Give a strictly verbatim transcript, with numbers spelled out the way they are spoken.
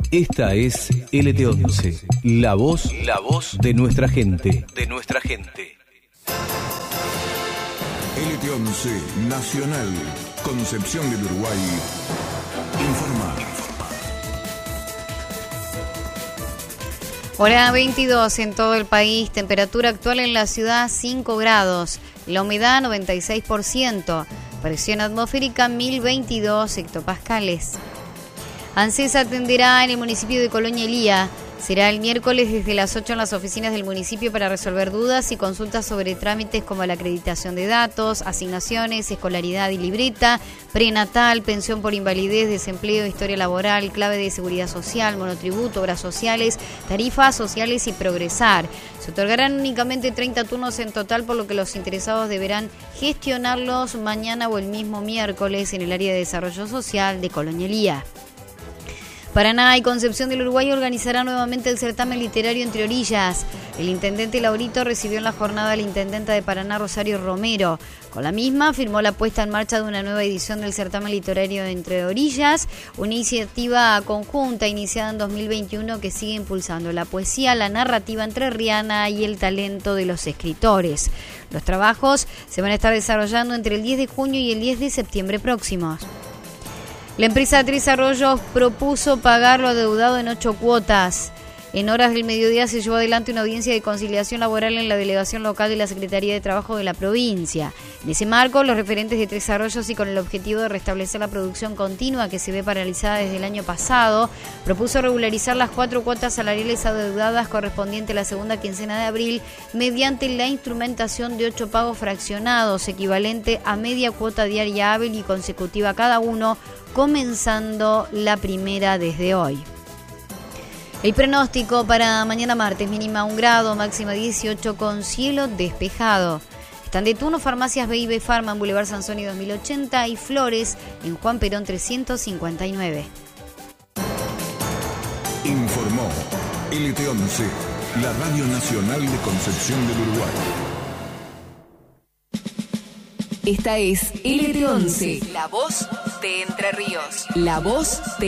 Esta es L T once, la voz, la voz de nuestra gente, de nuestra gente. L T once Nacional, Concepción del Uruguay, informa. Hora veintidós en todo el país, temperatura actual en la ciudad cinco grados, la humedad noventa y seis por ciento, presión atmosférica mil veintidós hectopascales. ANSES atenderá en el municipio de Colonia Elía. Será el miércoles desde las ocho en las oficinas del municipio para resolver dudas y consultas sobre trámites como la acreditación de datos, asignaciones, escolaridad y libreta, prenatal, pensión por invalidez, desempleo, historia laboral, clave de seguridad social, monotributo, obras sociales, tarifas sociales y progresar. Se otorgarán únicamente treinta turnos en total, por lo que los interesados deberán gestionarlos mañana o el mismo miércoles en el área de desarrollo social de Colonia Elía. Paraná y Concepción del Uruguay organizarán nuevamente el certamen literario Entre Orillas. El intendente Laurito recibió en la jornada a la intendenta de Paraná, Rosario Romero. Con la misma firmó la puesta en marcha de una nueva edición del certamen literario Entre Orillas, una iniciativa conjunta iniciada en dos mil veintiuno que sigue impulsando la poesía, la narrativa entrerriana y el talento de los escritores. Los trabajos se van a estar desarrollando entre el diez de junio y el diez de septiembre próximos. La empresa Tres Arroyos propuso pagar lo adeudado en ocho cuotas. En horas del mediodía se llevó adelante una audiencia de conciliación laboral en la delegación local de la Secretaría de Trabajo de la provincia. En ese marco, los referentes de Tres Arroyos, y con el objetivo de restablecer la producción continua que se ve paralizada desde el año pasado, propuso regularizar las cuatro cuotas salariales adeudadas correspondiente a la segunda quincena de abril mediante la instrumentación de ocho pagos fraccionados, equivalente a media cuota diaria hábil y consecutiva cada uno, comenzando la primera desde hoy. El pronóstico para mañana martes: mínima un grado, máxima dieciocho, con cielo despejado. Están de turno Farmacias B y B Pharma en Boulevard Sansoni dos mil ochenta y Flores en Juan Perón trescientos cincuenta y nueve. Informó L T once, la Radio Nacional de Concepción del Uruguay. Esta es L T once, la voz de Entre Ríos. La voz de